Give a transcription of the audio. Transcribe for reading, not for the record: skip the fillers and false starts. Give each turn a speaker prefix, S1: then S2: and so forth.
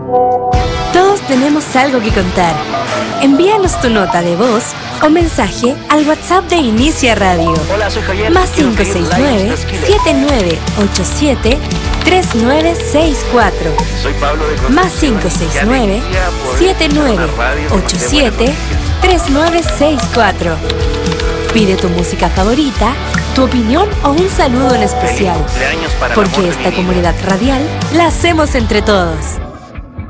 S1: Todos tenemos algo que contar. Envíanos tu nota de voz o mensaje al WhatsApp de Inicia Radio.
S2: Hola, soy Javier.
S1: Más 569-7987-3964.
S2: Soy Pablo de
S1: Más 569-7987-3964. Pide tu música favorita, tu opinión o un saludo en especial. Porque esta comunidad radial la hacemos entre todos.